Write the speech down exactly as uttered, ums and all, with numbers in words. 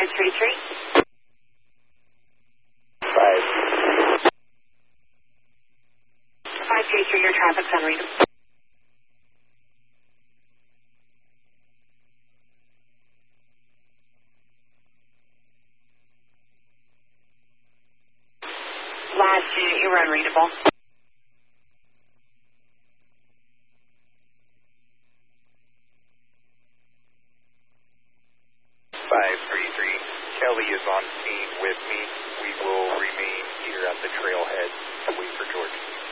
five three three. Five. five three three, your traffic's unreadable. Last unit, you were unreadable. five three three. Kelly is on scene with me. We will remain here at the trailhead to wait for George.